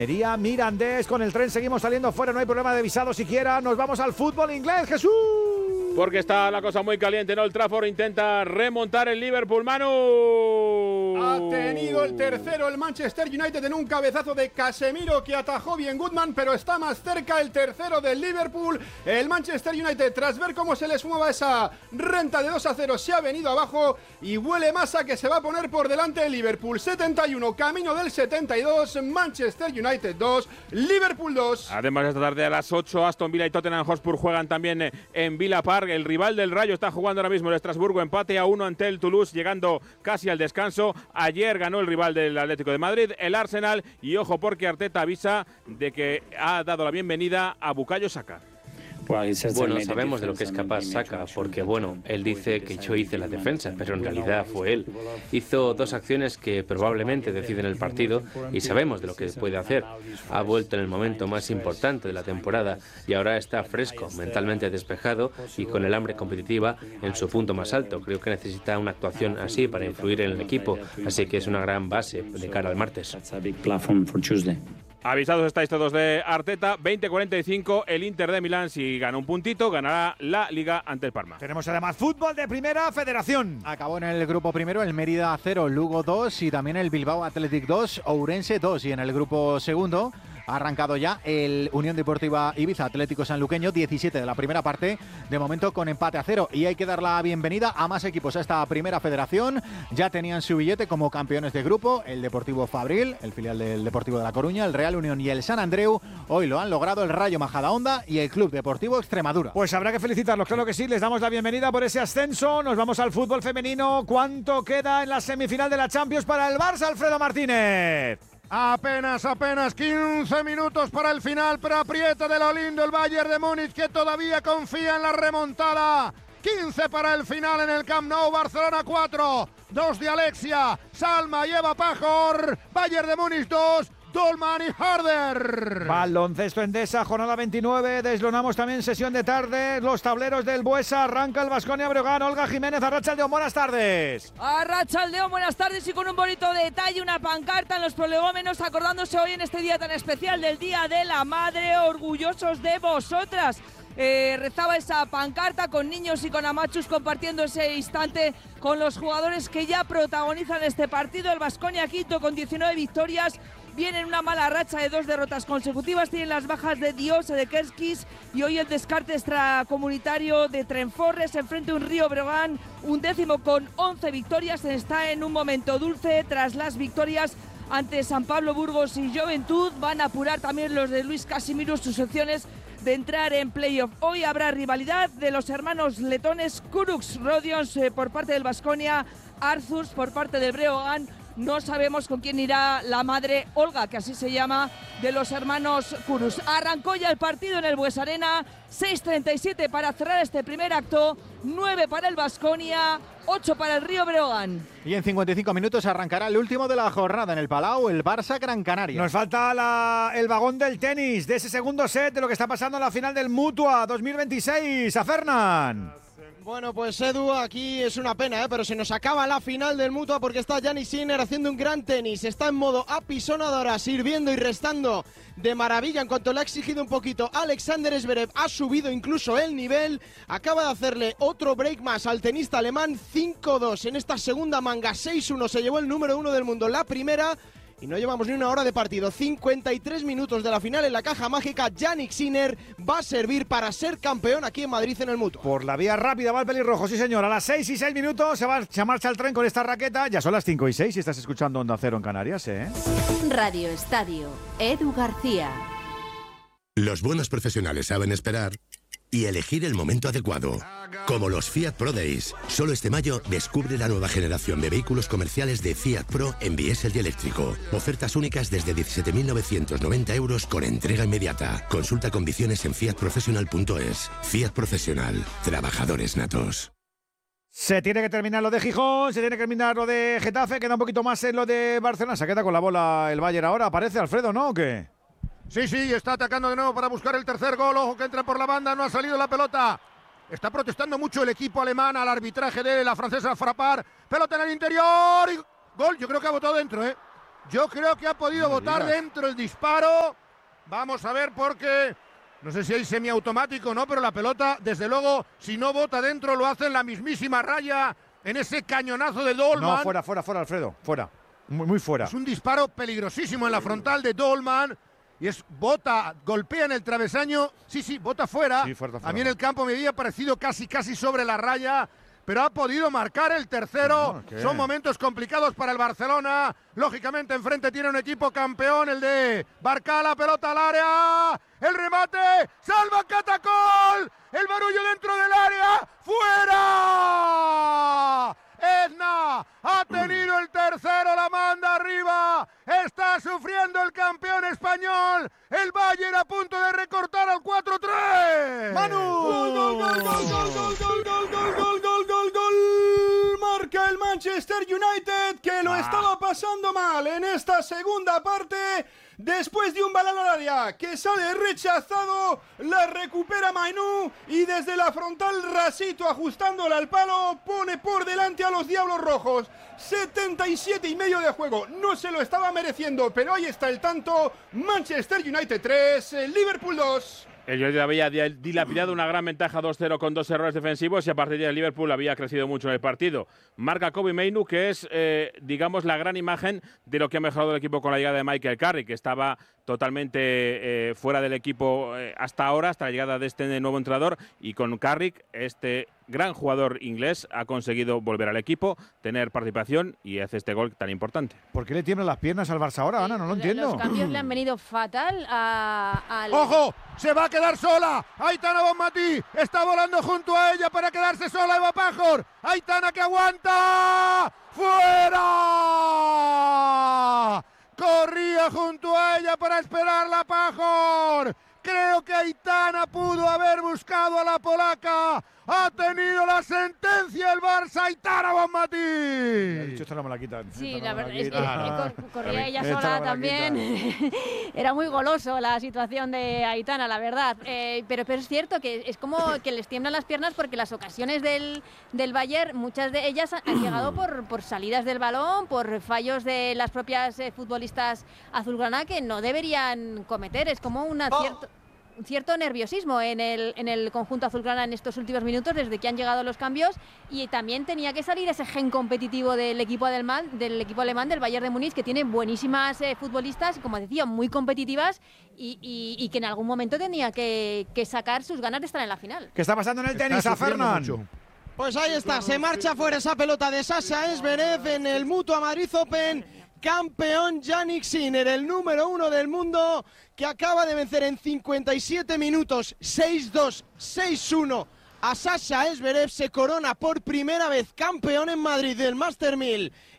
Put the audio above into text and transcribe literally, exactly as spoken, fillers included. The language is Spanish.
Mirandés, con el tren seguimos saliendo fuera, no hay problema de visado siquiera. Nos vamos al fútbol inglés, Jesús. Porque está la cosa muy caliente, ¿no? El Trafford intenta remontar el Liverpool, Manu. Ha tenido el tercero el Manchester United en un cabezazo de Casemiro que atajó bien Goodman, pero está más cerca el tercero del Liverpool. El Manchester United, tras ver cómo se les fumaba esa renta de dos a cero, se ha venido abajo y huele más a que se va a poner por delante el Liverpool. setenta y uno, camino del setenta y dos, Manchester United dos, Liverpool dos. Además, esta tarde a las ocho, Aston Villa y Tottenham Hotspur juegan también en Villa Park. El rival del Rayo está jugando ahora mismo el Estrasburgo, empate a uno ante el Toulouse, llegando casi al descanso. Ayer ganó el rival del Atlético de Madrid, el Arsenal, y ojo porque Arteta avisa de que ha dado la bienvenida a Bukayo Saka. Bueno, sabemos de lo que es capaz Saka, porque bueno, él dice que yo hice la defensa, pero en realidad fue él. Hizo dos acciones que probablemente deciden el partido y sabemos de lo que puede hacer. Ha vuelto en el momento más importante de la temporada y ahora está fresco, mentalmente despejado y con el hambre competitiva en su punto más alto. Creo que necesita una actuación así para influir en el equipo, así que es una gran base de cara al martes. Avisados estáis todos de Arteta, veinte cuarenta y cinco, el Inter de Milán, si gana un puntito, ganará la Liga ante el Parma. Tenemos además fútbol de Primera Federación. Acabó en el grupo primero el Mérida cero, Lugo dos y también el Bilbao Athletic dos, Ourense dos. Y en el grupo segundo ha arrancado ya el Unión Deportiva Ibiza Atlético Sanluqueño, diecisiete de la primera parte, de momento con empate a cero. Y hay que dar la bienvenida a más equipos a esta Primera Federación. Ya tenían su billete como campeones de grupo, el Deportivo Fabril, el filial del Deportivo de La Coruña, el Real Unión y el San Andreu. Hoy lo han logrado el Rayo Majadahonda y el Club Deportivo Extremadura. Pues habrá que felicitarlos, claro que sí. Les damos la bienvenida por ese ascenso. Nos vamos al fútbol femenino. ¿Cuánto queda en la semifinal de la Champions para el Barça, Alfredo Martínez? Apenas, apenas quince minutos para el final, pero aprieta de lo lindo el Bayern de Múnich, que todavía confía en la remontada. quince para el final en el Camp Nou, Barcelona cuatro, dos de Alexia, Salma y Eva Pajor, Bayern de Múnich dos, Dolman y Harder. Baloncesto Endesa, jornada veintinueve, deslonamos también sesión de tarde, los tableros del Buesa, arranca el Baskonia Breogán. Olga Jiménez, Arratsaldeon, buenas tardes. Arratsaldeon, buenas tardes, y con un bonito detalle, una pancarta en los prolegómenos, acordándose hoy en este día tan especial del Día de la Madre, orgullosos de vosotras. Eh, rezaba esa pancarta con niños y con amachus compartiendo ese instante con los jugadores que ya protagonizan este partido. El Baskonia quinto con diecinueve victorias, viene en una mala racha de dos derrotas consecutivas, tienen las bajas de Dios, de Kerskis y hoy el descarte extracomunitario de Trenforres, enfrente a un Río Breogán, un décimo con once victorias, está en un momento dulce tras las victorias ante San Pablo Burgos y Juventud. Van a apurar también los de Luis Casimiro sus opciones de entrar en playoff. Hoy habrá rivalidad de los hermanos letones Kuruks Rodions eh, por parte del Baskonia, Arzurs por parte del Breogán. No sabemos con quién irá la madre Olga, que así se llama, de los hermanos Kurus. Arrancó ya el partido en el Buesa Arena, seis treinta y siete para cerrar este primer acto, nueve para el Baskonia, ocho para el Río Breogán. Y en cincuenta y cinco minutos arrancará el último de la jornada en el Palau, el Barça Gran Canaria. Nos falta la, el vagón del tenis, de ese segundo set, de lo que está pasando en la final del Mutua dos mil veintiséis. A Fernán. Bueno, pues Edu, aquí es una pena, ¿eh? Pero se nos acaba la final del Mutua porque está Jannik Sinner haciendo un gran tenis. Está en modo apisonadora, sirviendo y restando de maravilla en cuanto le ha exigido un poquito. Alexander Zverev ha subido incluso el nivel. Acaba de hacerle otro break más al tenista alemán, cinco dos en esta segunda manga, seis uno. Se llevó el número uno del mundo la primera. Y no llevamos ni una hora de partido, cincuenta y tres minutos de la final en la caja mágica. Jannik Sinner va a servir para ser campeón aquí en Madrid en el Mutua. Por la vía rápida va el pelirrojo, sí señor. A las seis y seis minutos se, va, se marcha el tren con esta raqueta. Ya son las cinco y seis y estás escuchando Onda Cero en Canarias, ¿eh? Radio Estadio, Edu García. Los buenos profesionales saben esperar y elegir el momento adecuado. Como los Fiat Pro Days. Solo este mayo descubre la nueva generación de vehículos comerciales de Fiat Pro en diésel y eléctrico. Ofertas únicas desde diecisiete mil novecientos noventa euros con entrega inmediata. Consulta condiciones en fiat professional punto es. Fiat Profesional. Trabajadores natos. Se tiene que terminar lo de Gijón, se tiene que terminar lo de Getafe, queda un poquito más en lo de Barcelona. Se queda con la bola el Bayern ahora. Aparece Alfredo, ¿no? ¿O qué? Sí, sí, está atacando de nuevo para buscar el tercer gol. Ojo que entra por la banda, no ha salido la pelota. Está protestando mucho el equipo alemán al arbitraje de la francesa Frappart. Pelota en el interior y gol. Yo creo que ha botado dentro, ¿eh? Yo creo que ha podido No botar digas. dentro el disparo. Vamos a ver porque no sé si hay semiautomático o no, pero la pelota, desde luego, si no bota dentro, lo hace en la mismísima raya, en ese cañonazo de Dolman. No, fuera, fuera, fuera, Alfredo, fuera. Muy, muy fuera. Es un disparo peligrosísimo en la frontal de Dolman. Y es bota, golpea en el travesaño. Sí, sí, bota fuera. Sí, fuera, fuera. A mí en el campo me había parecido casi, casi sobre la raya. Pero ha podido marcar el tercero. No, ¿qué? Son momentos complicados para el Barcelona. Lógicamente enfrente tiene un equipo campeón, el de Barcala, pelota al área. El remate, salva Catacol. El barullo dentro del área. ¡Fuera! Edna ha tenido el tercero, la manda arriba. Está sufriendo el campeón español. El Bayern a punto de recortar al cuatro tres. ¡Manu! ¡Gol, gol, gol, gol, gol, gol, gol, gol, gol, gol, gol, gol, gol! Marca el Manchester United, que lo estaba pasando mal en esta segunda parte. Después de un balón al área que sale rechazado, la recupera Mainú y desde la frontal Rasito, ajustándola al palo, pone por delante a los Diablos Rojos. setenta y siete y medio de juego, no se lo estaba mereciendo, pero ahí está el tanto. Manchester United tres, Liverpool dos. El United había dilapidado una gran ventaja dos cero con dos errores defensivos y a partir de ahí el Liverpool había crecido mucho en el partido. Marca Kobbie Mainoo, que es, eh, digamos, la gran imagen de lo que ha mejorado el equipo con la llegada de Michael Carrick, que estaba totalmente eh, fuera del equipo eh, hasta ahora, hasta la llegada de este nuevo entrenador. Y con Carrick, este gran jugador inglés ha conseguido volver al equipo, tener participación y hace este gol tan importante. ¿Por qué le tiemblan las piernas al Barça ahora, Ana? No lo entiendo. Los cambios le han venido fatal a, al... ¡Ojo! ¡Se va a quedar sola! Aitana Bonmatí está volando junto a ella para quedarse sola Eva Pajor. Aitana que aguanta. ¡Fuera! Corría junto a ella para esperarla Pajor. Creo que Aitana pudo haber buscado a la polaca. Ha tenido la sentencia el Barça. Aitana Bonmatí. Ha dicho, esta no me la quitan. Sí, esta la no me verdad es que quitan. cor- corría ella Esta no sola me la también. Era muy goloso la situación de Aitana, la verdad. Eh, pero, pero es cierto que es como que les tiemblan las piernas porque las ocasiones del, del Bayern, muchas de ellas han, han llegado por, por salidas del balón, por fallos de las propias eh, futbolistas azulgrana que no deberían cometer. Es como una cierta... un cierto nerviosismo en el, en el conjunto azulgrana en estos últimos minutos desde que han llegado los cambios, y también tenía que salir ese gen competitivo del equipo alemán, del equipo alemán del Bayern de Múnich, que tiene buenísimas eh, futbolistas, como decía, muy competitivas y, y, y que en algún momento tenía que, que sacar sus ganas de estar en la final. ¿Qué está pasando en el Está tenis, a sufriendo Fernán? mucho. Pues ahí está, se marcha fuera esa pelota de Sasha Zverev en el Mutua Madrid Open. Campeón Jannik Sinner, el número uno del mundo, que acaba de vencer en cincuenta y siete minutos, seis dos, seis uno a Sasha Zverev. Se corona por primera vez campeón en Madrid del Master mil